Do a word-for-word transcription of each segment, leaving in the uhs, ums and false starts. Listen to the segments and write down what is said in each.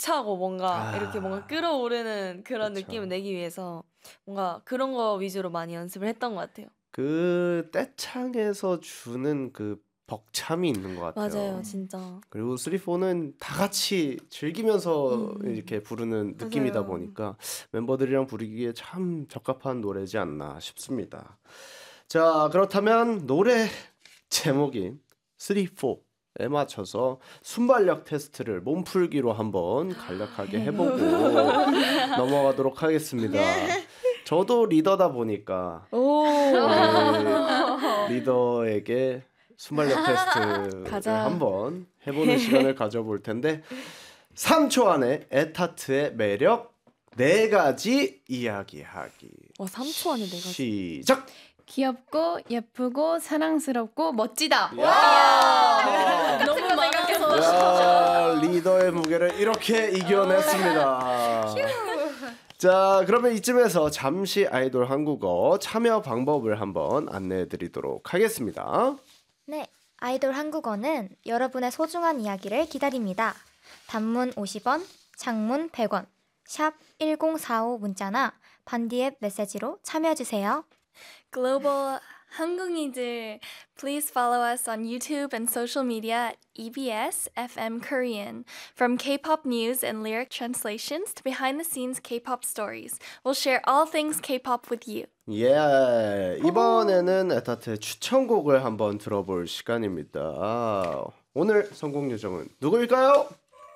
벅차고 뭔가 아, 이렇게 뭔가 끌어오르는 그런 그쵸. 느낌을 내기 위해서 뭔가 그런 거 위주로 많이 연습을 했던 것 같아요. 그 떼창에서 주는 그 벅참이 있는 것 같아요. 맞아요, 진짜. 그리고 쓰리, 포는 다 같이 즐기면서 음, 이렇게 부르는 느낌이다 맞아요. 보니까 멤버들이랑 부르기에 참 적합한 노래지 않나 싶습니다. 자, 그렇다면 노래 제목인 쓰리, 포에 맞춰서 순발력 테스트를 몸풀기로 한번 간략하게 해보고 넘어가도록 하겠습니다. 저도 리더다 보니까 오, 우리 리더에게 순발력 테스트를 가자. 한번 해보는 시간을 가져볼 텐데 삼 초 안에 에타트의 매력 네 가지 이야기하기. 와, 삼 초 안에 내가 시작! 귀엽고 예쁘고 사랑스럽고 멋지다. 야! 너무 많아서 야, 리더의 무게를 이렇게 이겨냈습니다. 자, 그러면 이쯤에서 잠시 아이돌 한국어 참여 방법을 한번 안내해 드리도록 하겠습니다. 네, 아이돌 한국어는 여러분의 소중한 이야기를 기다립니다. 단문 오십 원, 장문 백 원, 샵 일공사오 문자나 반디앱 메시지로 참여해주세요. Global 한국인들, please follow us on YouTube and social media at E B S F M Korean. From K-pop news and lyric translations to behind-the-scenes K-pop stories, we'll share all things K-pop with you. 예, 이번에는 에타트의 추천곡을 한번 들어볼 시간입니다. 오늘 성공 요정은 누구일까요?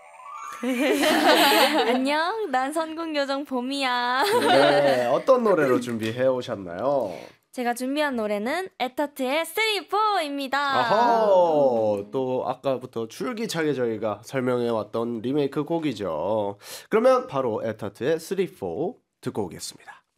안녕, 난 선곡요정 봄이야. 네, 어떤 노래로 준비해 오셨나요? 제가 준비한 노래는 에타트의 쓰리, 포입니다. 아하, 또 아까부터 줄기차게 저희가 설명해 왔던 리메이크 곡이죠. 그러면 바로 에타트의 쓰리, 포 듣고 오겠습니다.